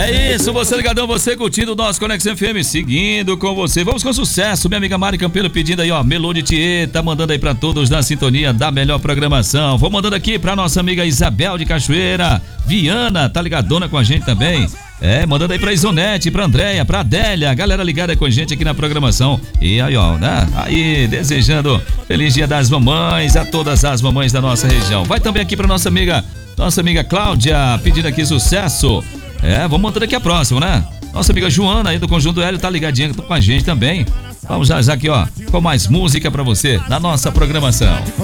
É isso, você ligadão, você curtindo o nosso Conexão FM, seguindo com você. Vamos com sucesso, minha amiga Mari Campelo pedindo aí, ó, Melô de Thier, tá mandando aí pra todos na sintonia da melhor programação. Vou mandando aqui pra nossa amiga Isabel de Cachoeira, Viana, tá ligadona com a gente também. Mandando aí pra Isonete, pra Andréia, pra Adélia, a galera ligada com a gente aqui na programação. E aí, ó, né? Aí, desejando feliz dia das mamães a todas as mamães da nossa região. Vai também aqui pra nossa amiga Cláudia, pedindo aqui sucesso. Vamos mandando aqui a próxima, né? Nossa amiga Joana aí do Conjunto Hélio tá ligadinha com a gente também. Vamos já aqui, ó, com mais música pra você na nossa programação.